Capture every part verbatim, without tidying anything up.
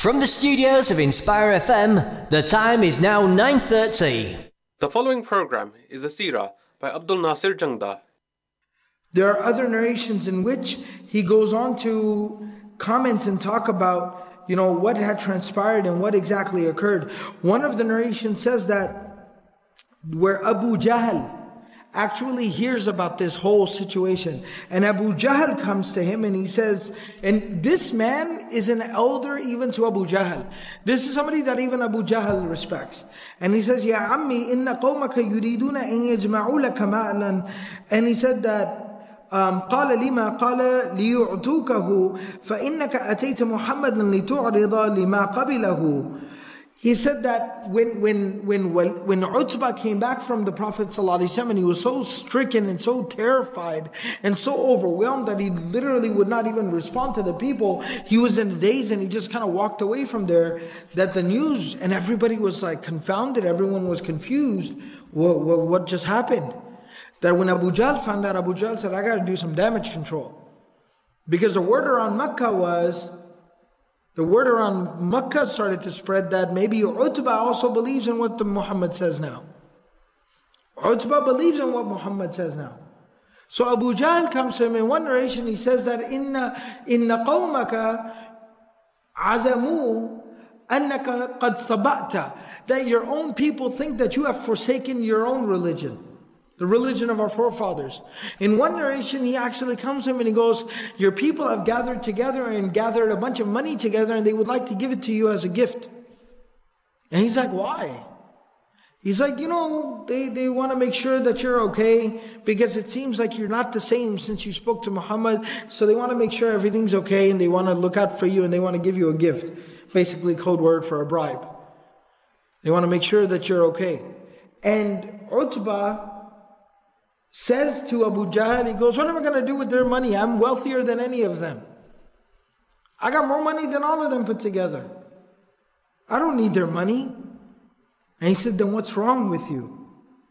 From the studios of Inspire F M, the time is now nine thirty. The following program is a seerah by Abdul Nasir Jangda. There are other narrations in which he goes on to comment and talk about, you know, what had transpired and what exactly occurred. One of the narrations says that where Abu Jahl actually hears about this whole situation, and Abu Jahl comes to him and he says, and this man is an elder even to Abu Jahl. This is somebody that even Abu Jahl respects. And he says, Ya Ammi, inna qawmaka yuriduna an yajma'u laka ma'lan. And he said that, Um, قال لما قال ليعطوكه فإنك أتيت محمدا لتعرض لما قبله. He said that when when when when Utbah came back from the Prophet ﷺ, and he was so stricken and so terrified and so overwhelmed that he literally would not even respond to the people. He was in a daze and he just kind of walked away from there. That the news, and everybody was like confounded, everyone was confused. What, what, what just happened? That when Abu Jahl found out, Abu Jahl said, I got to do some damage control. Because the word around Mecca was, the word around Mecca started to spread that maybe Utbah also believes in what the Muhammad says now. Utbah believes in what Muhammad says now. So Abu Jahl comes to him in one narration, he says that inna inna qawmaka azamu annaka qad sabata, that your own people think that you have forsaken your own religion, the religion of our forefathers. In one narration, he actually comes to him and he goes, your people have gathered together and gathered a bunch of money together and they would like to give it to you as a gift. And he's like, why? He's like, you know, they, they want to make sure that you're okay because it seems like you're not the same since you spoke to Muhammad. So they want to make sure everything's okay and they want to look out for you and they want to give you a gift. Basically code word for a bribe. They want to make sure that you're okay. And Utbah says to Abu Jahl, he goes, what am I going to do with their money? I'm wealthier than any of them. I got more money than all of them put together. I don't need their money. And he said, then what's wrong with you?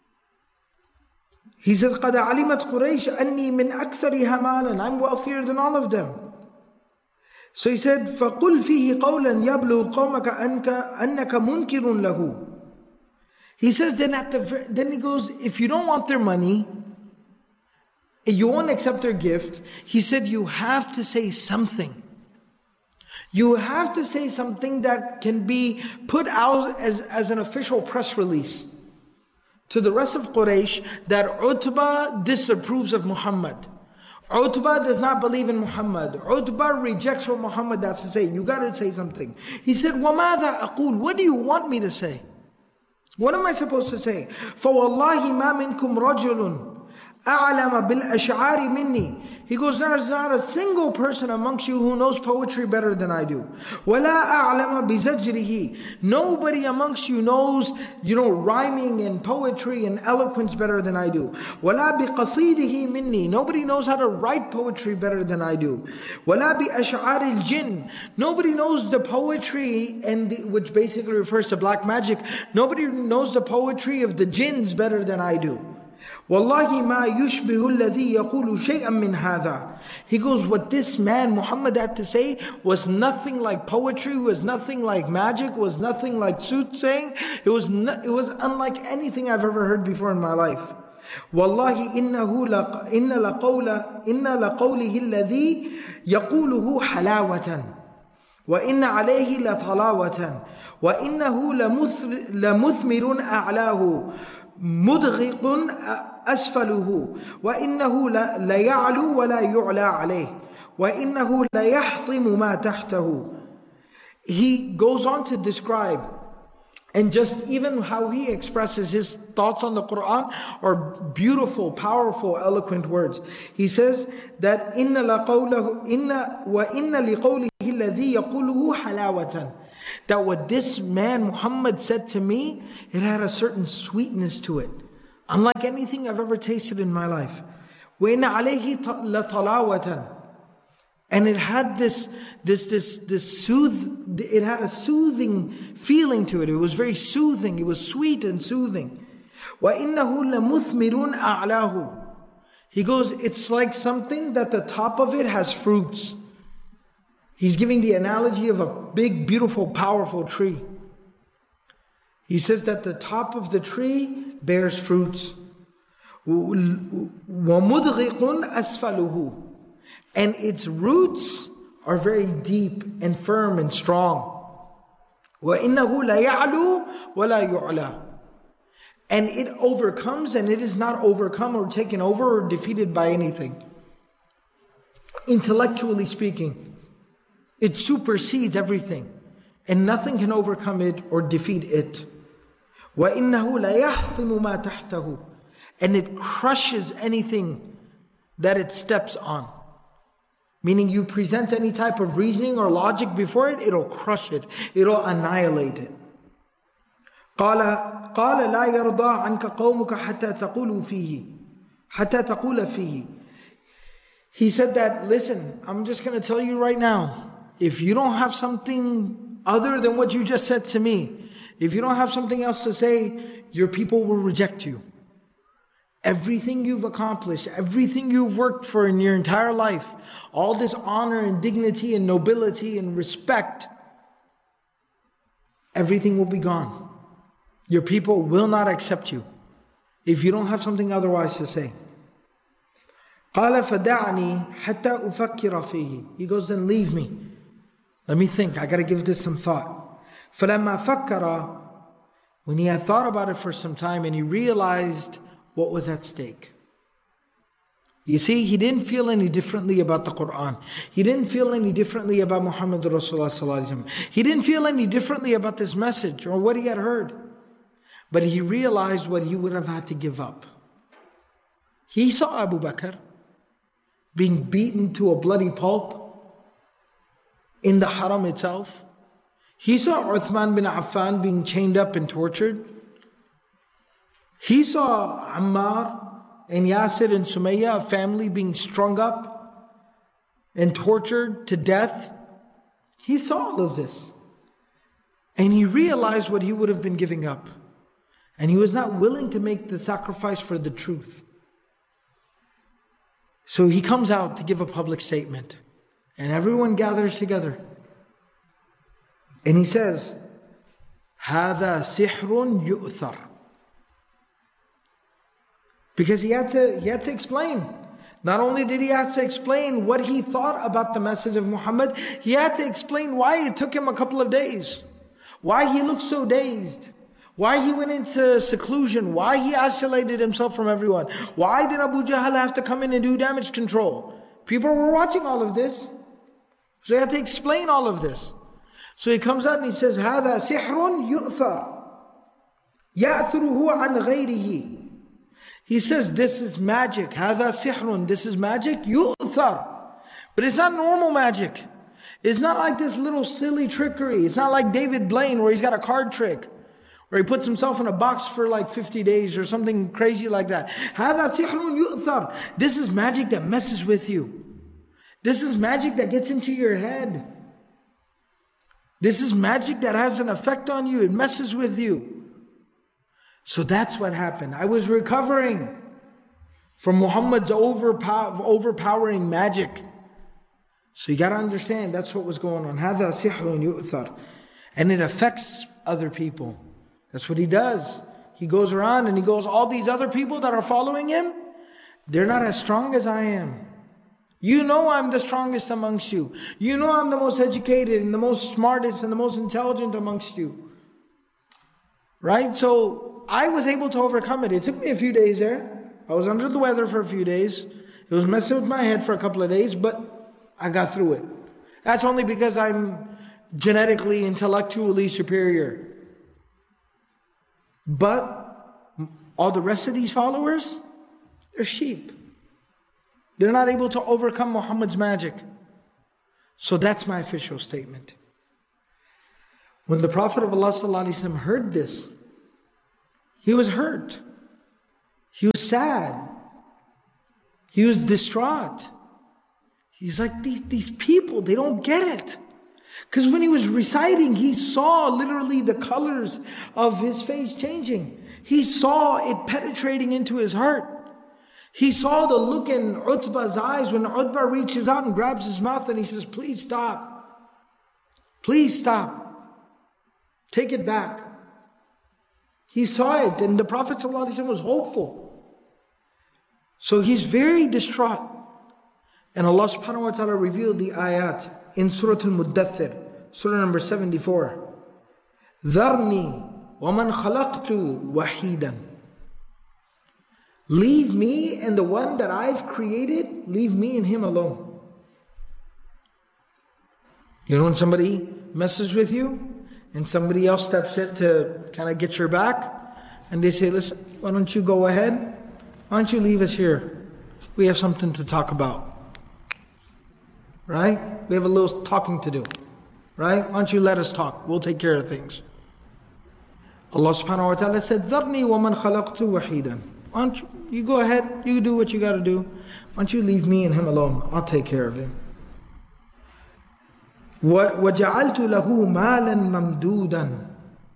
He says, قَدْ عَلِمَتْ قُرَيْشَ أَنِّي مِنْ أَكْثَرِهَا مَالًا. I'm wealthier than all of them. So he said, فَقُلْ فِيهِ قَوْلًا يَبْلُغُ قَوْمَكَ أَنَّكَ مُنْكِرٌ لَهُ. He says, then at the then he goes, if you don't want their money, you won't accept their gift. He said, you have to say something. You have to say something that can be put out as, as an official press release to the rest of Quraysh that Utbah disapproves of Muhammad. Utbah does not believe in Muhammad. Utbah rejects what Muhammad has to say. You got to say something. He said, وَمَاذَا أَقُولُ? What do you want me to say? What am I supposed to say? فَوَاللَّهِ مَا مِنْكُمْ رَجُلٌ أَعْلَمَ بِالْأَشْعَارِ مِنِّي. He goes, there's not a single person amongst you who knows poetry better than I do. وَلَا أَعْلَمَ بِزَجْرِهِ. Nobody amongst you knows, you know, rhyming and poetry and eloquence better than I do. وَلَا بِقَصِيدِهِ مِنِّي. Nobody knows how to write poetry better than I do. وَلَا بِأَشْعَارِ الْجِنِّ. Nobody knows the poetry, and the, which basically refers to black magic. Nobody knows the poetry of the jinns better than I do. وَاللَّهِ مَا يُشْبِهُ الَّذِي يَقُولُ شَيْئًا مِّنْ هَذَا. He goes, what this man Muhammad had to say was nothing like poetry, was nothing like magic, was nothing like soothsaying. It was no, it was unlike anything I've ever heard before in my life. وَاللَّهِ إِنَّهُ لَقَ إِنَّ لَقَوْلَ إِنَّ لَقَوْلِهِ الَّذِي يَقُولُهُ حَلَاوَةً وَإِنَّ عَلَيْهِ لَطَلَاوَةً وَإِنَّهُ لَمُثْمِرٌ أَعْلَاهُ مُدْغِقٌ أسفله وإنه لا يعلو ولا يعلى عليه وإنه لا يحطم ما تحته. He goes on to describe, and just even how he expresses his thoughts on the Quran are beautiful, powerful, eloquent words. He says that إِنَّ لَقَوْلَهُ إِنَّ وَإِنَّ لِقَوْلِهِ الَّذِي يَقُولُهُ حَلَاوَةً. That what this man Muhammad said to me, it had a certain sweetness to it, unlike anything I've ever tasted in my life. وَإِنَّ عَلَيْهِ لَطَلَاوَةً. And it had this, this, this, this soothe, it had a soothing feeling to it. It was very soothing. It was sweet and soothing. وَإِنَّهُ لَمُثْمِرٌ أَعْلَاهُ. He goes, it's like something that the top of it has fruits. He's giving the analogy of a big, beautiful, powerful tree. He says that the top of the tree bears fruits. وَمُدْغِقٌ أَسْفَلُهُ, and its roots are very deep and firm and strong. وَإِنَّهُ لَيَعْلُو وَلَا يُعْلَى, and it overcomes and it is not overcome or taken over or defeated by anything. Intellectually speaking, it supersedes everything and nothing can overcome it or defeat it. وَإِنَّهُ لَيَحْطِمُ مَا تَحْتَهُ, and it crushes anything that it steps on. Meaning you present any type of reasoning or logic before it, it'll crush it, it'll annihilate it. قال قال لا يرضى عنك قومك حتى تقول فيه حتى تقول فيه. He said that, listen, I'm just going to tell you right now, if you don't have something other than what you just said to me, if you don't have something else to say, your people will reject you. Everything you've accomplished, everything you've worked for in your entire life, all this honor and dignity and nobility and respect, everything will be gone. Your people will not accept you if you don't have something otherwise to say. قال فدعني حتى أفكر فيه. He goes, then leave me. Let me think, I got to give this some thought. فلما فكر, when he had thought about it for some time and he realized what was at stake. You see, he didn't feel any differently about the Quran. He didn't feel any differently about Muhammad Rasulullah sallallahu alaihi wasallam. He didn't feel any differently about this message or what he had heard. But he realized what he would have had to give up. He saw Abu Bakr being beaten to a bloody pulp in the haram itself. He saw Uthman bin Affan being chained up and tortured. He saw Ammar and Yasir and Sumayya, a family, being strung up and tortured to death. He saw all of this. And he realized what he would have been giving up. And he was not willing to make the sacrifice for the truth. So he comes out to give a public statement. And everyone gathers together. And he says, هَذَا سِحْرٌ يُؤْثَرٌ. Because he had to, he had to explain. Not only did he have to explain what he thought about the message of Muhammad, he had to explain why it took him a couple of days. Why he looked so dazed. Why he went into seclusion. Why he isolated himself from everyone. Why did Abu Jahl have to come in and do damage control? People were watching all of this. So he had to explain all of this. So he comes out and he says, هَذَا سِحْرٌ يُؤْثَرٌ يَأْثُرُهُ عَنْ غَيْرِهِ. He says, this is magic. هَذَا سِحْرٌ. This is magic. يُؤْثَرٌ. But it's not normal magic. It's not like this little silly trickery. It's not like David Blaine where he's got a card trick. Where he puts himself in a box for like fifty days or something crazy like that. هَذَا سِحْرٌ يُؤْثَرٌ. This is magic that messes with you. This is magic that gets into your head. This is magic that has an effect on you. It messes with you. So that's what happened. I was recovering from Muhammad's overpow- overpowering magic. So you got to understand that's what was going on. هَذَا سِحْرٌ يُؤْثَرٌ. And it affects other people. That's what he does. He goes around and he goes, all these other people that are following him, they're not as strong as I am. You know I'm the strongest amongst you. You know I'm the most educated and the most smartest and the most intelligent amongst you. Right? So I was able to overcome it. It took me a few days there. I was under the weather for a few days. It was messing with my head for a couple of days, but I got through it. That's only because I'm genetically, intellectually superior. But all the rest of these followers, they're sheep. They're not able to overcome Muhammad's magic. So that's my official statement. When the Prophet of Allah ﷺ heard this, he was hurt. He was sad. He was distraught. He's like, these, these people, they don't get it. Because when he was reciting, he saw literally the colors of his face changing. He saw it penetrating into his heart. He saw the look in Utbah's eyes when Utbah reaches out and grabs his mouth and he says, please stop. Please stop. Take it back. He saw it, and the Prophet ﷺ was hopeful. So he's very distraught. And Allah subhanahu wa ta'ala revealed the ayat in Surah Al-Muddathir, Surah number seventy-four. ذَرْنِي وَمَنْ خَلَقْتُ وَحِيدًا. Leave me and the one that I've created, leave me and him alone. You know when somebody messes with you and somebody else steps in to kind of get your back and they say, listen, why don't you go ahead? Why don't you leave us here? We have something to talk about. Right? We have a little talking to do. Right? Why don't you let us talk? We'll take care of things. Allah subhanahu wa ta'ala said, ذَرْنِي وَمَنْ خَلَقْتُ وَحِيدًا. Why don't you, you go ahead, you do what you got to do. Why don't you leave me and him alone? I'll take care of him. وَجَعَلْتُ لَهُ مَالًا مَمْدُودًا.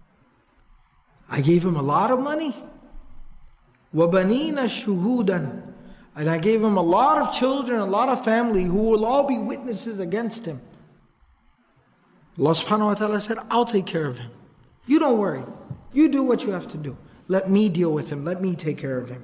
I gave him a lot of money. وَبَنِينَ شُهُودًا. And I gave him a lot of children, a lot of family who will all be witnesses against him. Allah subhanahu wa ta'ala said, I'll take care of him. You don't worry. You do what you have to do. Let me deal with him. Let me take care of him.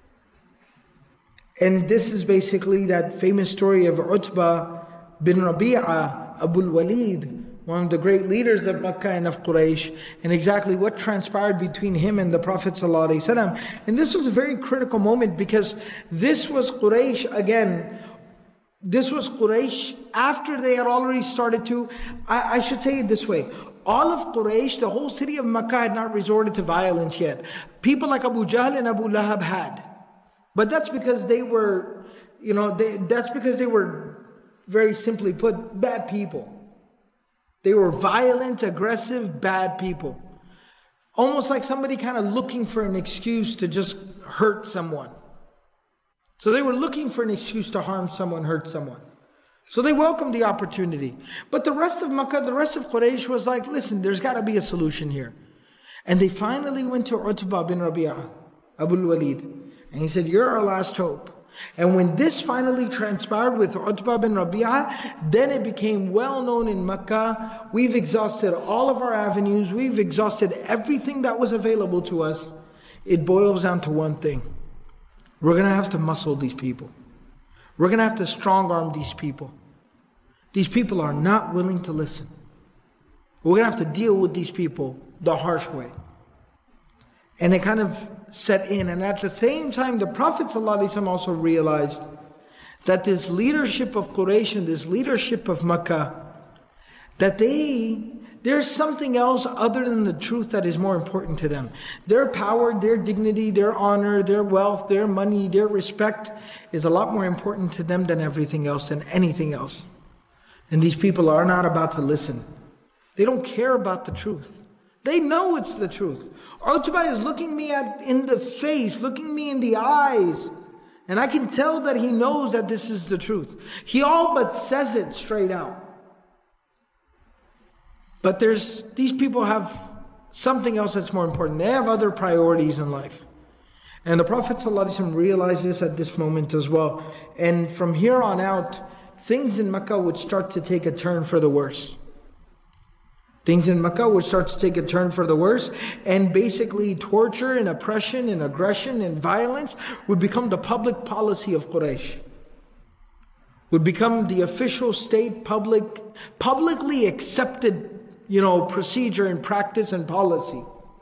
And this is basically that famous story of Utbah bin Rabi'ah, Abu al-Walid, one of the great leaders of Makkah and of Quraysh, and exactly what transpired between him and the Prophet ﷺ. And this was a very critical moment because this was Quraysh again. This was Quraysh after they had already started to, I, I should say it this way. All of Quraysh, the whole city of Makkah had not resorted to violence yet. People like Abu Jahl and Abu Lahab had. But that's because they were, you know, they, that's because they were, very simply put, bad people. They were violent, aggressive, bad people. Almost like somebody kind of looking for an excuse to just hurt someone. So they were looking for an excuse to harm someone, hurt someone. So they welcomed the opportunity. But the rest of Makkah, the rest of Quraysh was like, listen, there's got to be a solution here. And they finally went to Utbah bin Rabi'ah, Abu al-Walid. And he said, you're our last hope. And when this finally transpired with Utbah bin Rabi'ah, then it became well known in Makkah. We've exhausted all of our avenues. We've exhausted everything that was available to us. It boils down to one thing. We're going to have to muscle these people. We're going to have to strong arm these people. These people are not willing to listen. We're going to have to deal with these people the harsh way. And it kind of set in. And at the same time, the Prophet ﷺ also realized that this leadership of Quraysh and this leadership of Makkah, that they, there's something else other than the truth that is more important to them. Their power, their dignity, their honor, their wealth, their money, their respect is a lot more important to them than everything else, than anything else. And these people are not about to listen. They don't care about the truth. They know it's the truth. Utbah is looking me at, in the face, looking me in the eyes. And I can tell that he knows that this is the truth. He all but says it straight out. But there's these people have something else that's more important. They have other priorities in life. And the Prophet ﷺ realized this at this moment as well. And from here on out, things in Makkah would start to take a turn for the worse. Things in Makkah would start to take a turn for the worse, and basically torture and oppression and aggression and violence would become the public policy of Quraysh. Would become the official state public, publicly accepted, you know, procedure and practice and policy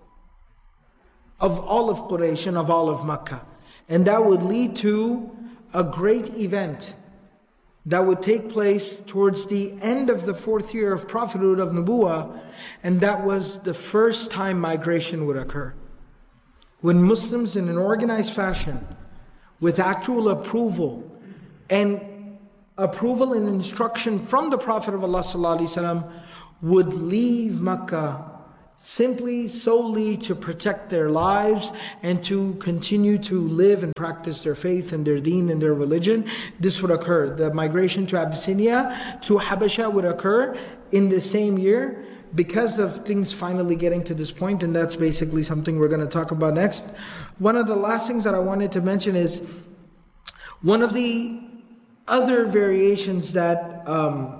of all of Quraysh and of all of Makkah. And that would lead to a great event that would take place towards the end of the fourth year of prophethood of Nubuwah, and that was the first time migration would occur. When Muslims in an organized fashion, with actual approval, and approval and instruction from the Prophet of Allah sallallahu alaihi wasallam, would leave Makkah simply, solely to protect their lives and to continue to live and practice their faith and their deen and their religion, this would occur. The migration to Abyssinia, to Habasha would occur in the same year because of things finally getting to this point, and that's basically something we're going to talk about next. One of the last things that I wanted to mention is one of the other variations that um,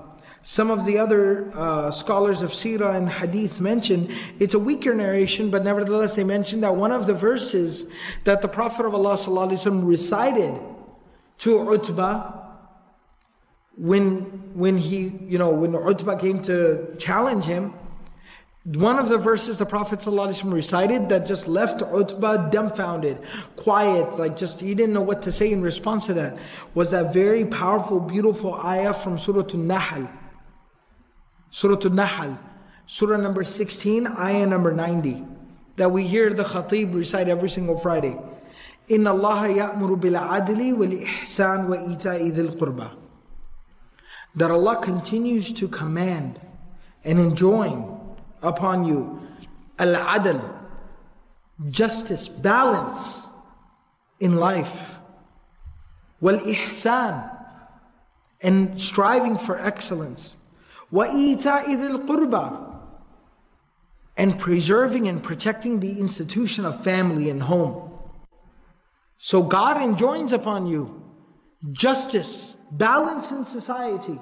Some of the other uh, scholars of Sirah and Hadith mention it's a weaker narration, but nevertheless they mention that one of the verses that the Prophet of Allah ﷺ recited to Utbah when when he, you know, when Utbah came to challenge him, one of the verses the Prophet ﷺ recited that just left Utbah dumbfounded, quiet, like just he didn't know what to say in response to that, was that very powerful, beautiful ayah from Surah An-Nahl. Surah An-Nahl, Surah number sixteen, ayah number ninety, that we hear the Khatib recite every single Friday. Inna Allah ya'muru bil adli wal ihsan wa ita'i dhil qurba. That Allah continues to command and enjoin upon you al-adl, justice, balance in life, wal ihsan, and striving for excellence, wa ita'i dhil qurba, and preserving and protecting the institution of family and home. So God enjoins upon you justice, balance in society,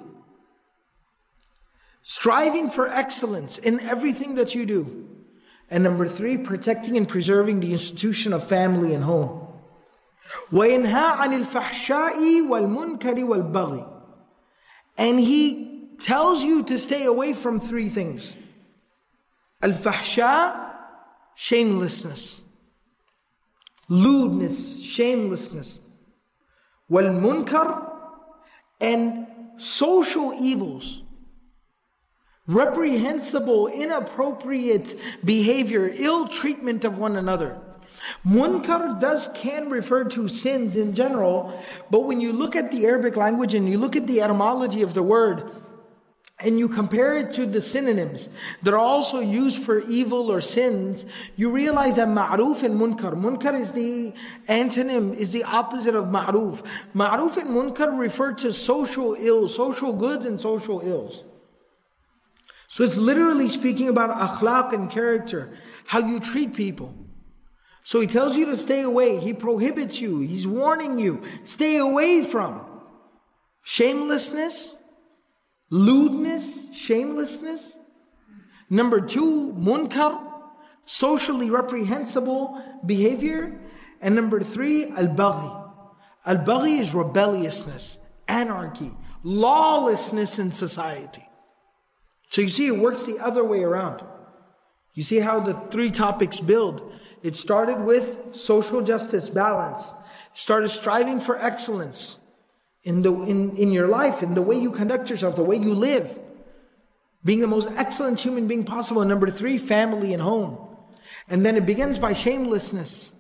striving for excellence in everything that you do. And number three, protecting and preserving the institution of family and home. وَيَنْهَا عَنِ الْفَحْشَاءِ وَالْمُنْكَرِ وَالْبَغِي. And He tells you to stay away from three things. Al-fahsha, shamelessness. Lewdness, shamelessness. Wal-munkar, and social evils. Reprehensible, inappropriate behavior, ill treatment of one another. Munkar does can refer to sins in general, but when you look at the Arabic language and you look at the etymology of the word, and you compare it to the synonyms that are also used for evil or sins, you realize that ma'ruf and munkar. Munkar is the antonym, is the opposite of ma'ruf. Ma'ruf and munkar refer to social ills, social goods and social ills. So it's literally speaking about akhlaq and character, how you treat people. So He tells you to stay away. He prohibits you. He's warning you. Stay away from shamelessness, lewdness, shamelessness. Number two, munkar, socially reprehensible behavior. And number three, al-baghi. Al-baghi is rebelliousness, anarchy, lawlessness in society. So you see, it works the other way around. You see how the three topics build. It started with social justice, balance. It started striving for excellence in the in, in your life, in the way you conduct yourself, the way you live. Being the most excellent human being possible. And number three, family and home. And then it begins by shamelessness,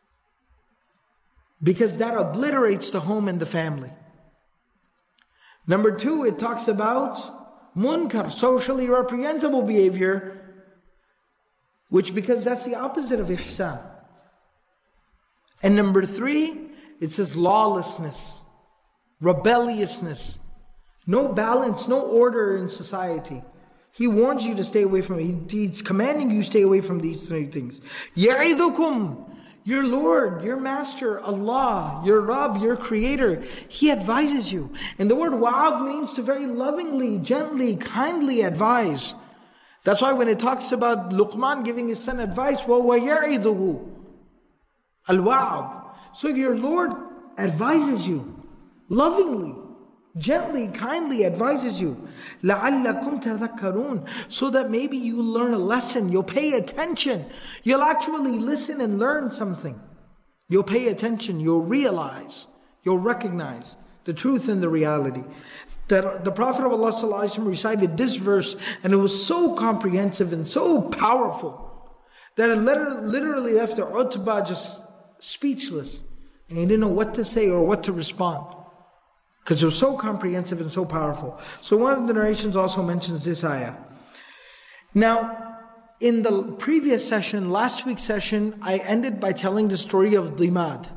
because that obliterates the home and the family. Number two, it talks about munkar, socially reprehensible behavior, which because that's the opposite of ihsan. And number three, it says lawlessness, rebelliousness, no balance, no order in society. He warns you to stay away from it. He's commanding you to stay away from these three things. Ya'idukum, your Lord, your Master, Allah, your Rabb, your Creator, He advises you. And the word wa'ad means to very lovingly, gently, kindly advise. That's why when it talks about Luqman giving his son advice, وَهُوَ يَعِدُهُ al-wa'ad. So your Lord advises you, lovingly, gently, kindly advises you, لَعَلَّكُمْ تَذَكَّرُونَ, so that maybe you learn a lesson, you'll pay attention, you'll actually listen and learn something. You'll pay attention, you'll realize, you'll recognize the truth and the reality. That the Prophet of Allah ﷺ recited this verse, and it was so comprehensive and so powerful that it literally left Utbah just speechless, and he didn't know what to say or what to respond, because it was so comprehensive and so powerful. So one of the narrations also mentions this ayah. Now, in the previous session, last week's session, I ended by telling the story of Dimad.